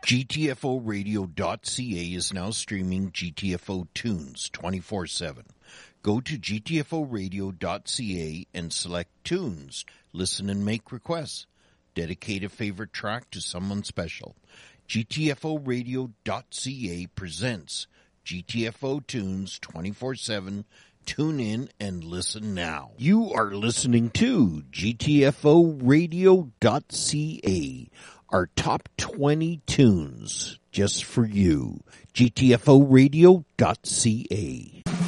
GTFOradio.ca is now streaming GTFO tunes 24/7. Go to GTFOradio.ca and select tunes. Listen and make requests. Dedicate a favorite track to someone special. GTFOradio.ca presents GTFO tunes 24/7. Tune in and listen now. You are listening to GTFOradio.ca. Our top 20 tunes just for you. GTFOradio.ca.